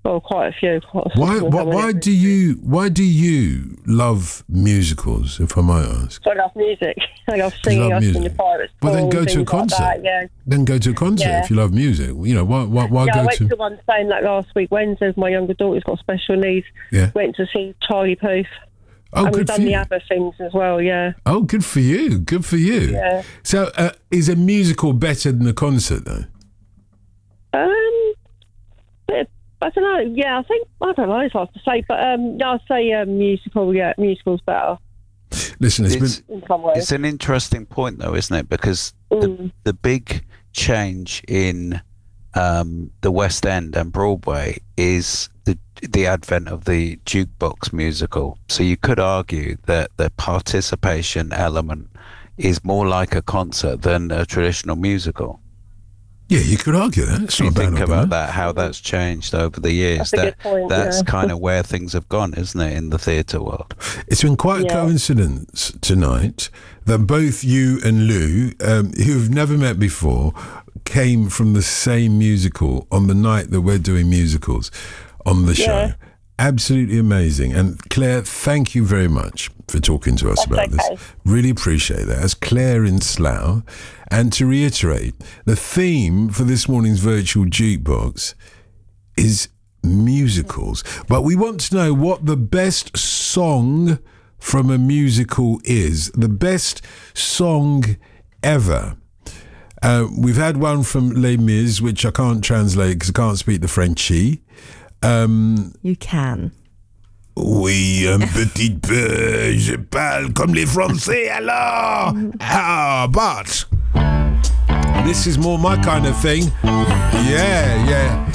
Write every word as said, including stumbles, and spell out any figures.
Well, quite a few. Quite a Why? Why, why do you? Why do you love musicals? If I might ask. So I love music. I love singing. I sing the Pirates. Well, then go to a concert. Like that, yeah. Then go to a concert yeah. if you love music. You know, why? Why, why yeah, go I went to? to one saying like last week Wednesday. My younger daughter's got special needs. Yeah. Went to see Charlie Puth. Oh, and good we've for done you. the other things as well. Yeah. Oh, good for you. Good for you. Yeah. So, uh, is a musical better than a concert, though? Um. But, I don't know. Yeah, I think I don't know. It's hard to say, but um, I'd say um, musical. Yeah, musical's better. Listen, it's, it's, been... in some ways. It's an interesting point, though, isn't it? Because mm. the, the big change in um, the West End and Broadway is the the advent of the jukebox musical. So you could argue that the participation element is more like a concert than a traditional musical. Yeah, you could argue that. It's you not a bad think about argument. that, how that's changed over the years. That's a that good point, that's yeah. kind of where things have gone, isn't it, in the theatre world? It's been quite a Yeah. coincidence tonight that both you and Lou, um, who've never met before, came from the same musical on the night that we're doing musicals on the Yeah. show. Absolutely amazing. And Claire, thank you very much for talking to us That's about okay. this. Really appreciate that. As Claire in Slough. And to reiterate, the theme for this morning's virtual jukebox is musicals. But we want to know what the best song from a musical is. The best song ever. Uh, we've had one from Les Mis, which I can't translate because I can't speak the Frenchie. Um, you can. Oui, un petit peu, je parle comme les Français alors. Ah, but this is more my kind of thing. Yeah, yeah.